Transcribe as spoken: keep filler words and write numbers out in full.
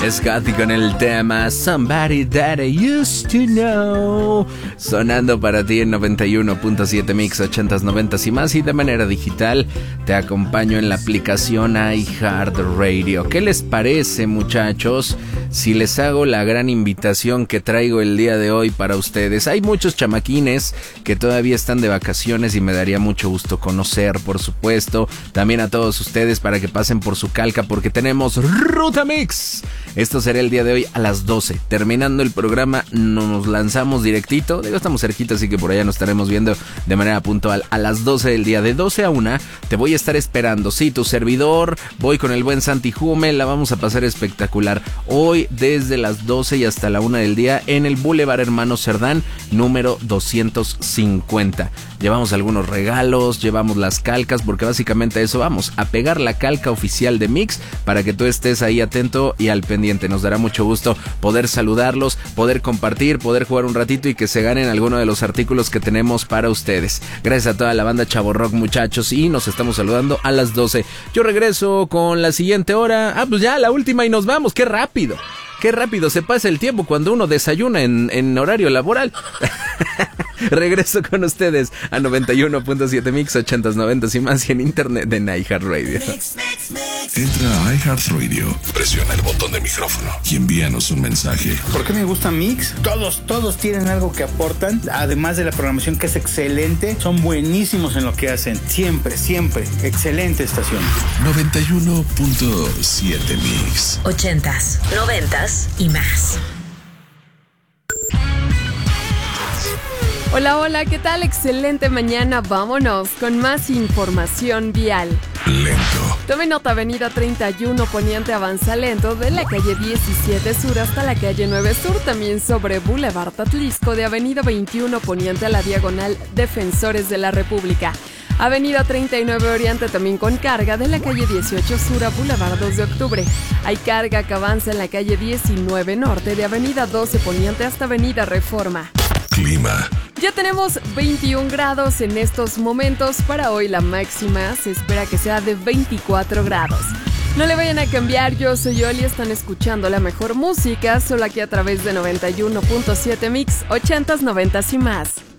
Scotty con el tema Somebody That I Used to Know, sonando para ti en noventa y uno punto siete Mix, ochentas, noventas y más. Y de manera digital te acompaño en la aplicación iHeartRadio. ¿Qué les parece, muchachos, si les hago la gran invitación que traigo el día de hoy para ustedes? Hay muchos chamaquines que todavía están de vacaciones y me daría mucho gusto conocer, por supuesto, también a todos ustedes para que pasen por su calca, porque tenemos Ruta Mix. Esto será el día de hoy a las doce. Terminando el programa nos lanzamos directito. Digo, estamos cerquita, así que por allá nos estaremos viendo de manera puntual a las doce del día. De doce a una te voy a estar esperando. Sí, tu servidor, voy con el buen Santi Jume. La vamos a pasar espectacular. Hoy desde las doce y hasta la una del día en el Boulevard Hermano Cerdán, número doscientos cincuenta. Llevamos algunos regalos, llevamos las calcas, porque básicamente a eso vamos, a pegar la calca oficial de Mix para que tú estés ahí atento y al pendiente. Nos dará mucho gusto poder saludarlos, poder compartir, poder jugar un ratito y que se ganen alguno de los artículos que tenemos para ustedes. Gracias a toda la banda Chavo Rock, muchachos, y nos estamos saludando a las doce. Yo regreso con la siguiente hora. Ah, pues ya, la última y nos vamos. ¡Qué rápido! Qué rápido se pasa el tiempo cuando uno desayuna en, en horario laboral. Regreso con ustedes a noventa y uno punto siete Mix, ochentas, noventas y más, y en internet en iHeartRadio. Entra a iHeartRadio, presiona el botón de micrófono y envíanos un mensaje. ¿Por qué me gusta Mix? Todos, todos tienen algo que aportan, además de la programación que es excelente. Son buenísimos en lo que hacen, siempre, siempre. Excelente estación. noventa y uno punto siete Mix. Ochentas, noventas y más. Hola, hola, ¿qué tal? Excelente mañana, vámonos con más información vial. Lento. Tome nota, avenida treinta y uno Poniente avanza lento de la calle diecisiete Sur hasta la calle nueve Sur, también sobre Boulevard Atlisco de avenida veintiuno Poniente a la diagonal Defensores de la República. Avenida treinta y nueve Oriente también con carga de la calle dieciocho Sur a Boulevard dos de Octubre. Hay carga que avanza en la calle diecinueve Norte de avenida doce Poniente hasta avenida Reforma. Clima. Ya tenemos veintiún grados en estos momentos. Para hoy la máxima se espera que sea de veinticuatro grados. No le vayan a cambiar, yo soy Oli, están escuchando la mejor música, solo aquí a través de noventa y uno punto siete Mix, ochentas, noventas y más.